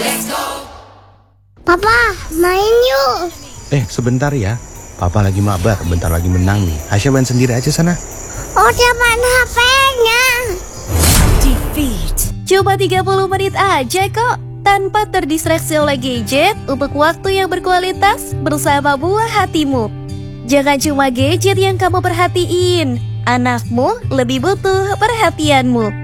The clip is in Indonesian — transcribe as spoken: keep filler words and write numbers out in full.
Papa, main yuk. Eh, sebentar ya. Papa lagi mabar, bentar lagi menang nih. Hasya main sendiri aja sana. Oh, dia main H P-nya. Defeat. Cuma tiga puluh menit aja kok. Tanpa terdistraksi oleh gadget untuk waktu yang berkualitas bersama buah hatimu. Jangan cuma gadget yang kamu perhatiin. Anakmu lebih butuh perhatianmu.